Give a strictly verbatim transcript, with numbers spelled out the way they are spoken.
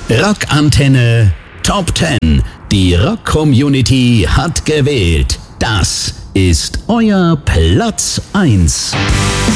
Rockantenne Top zehn. Die Rock-Community hat gewählt. Das ist euer Platz eins.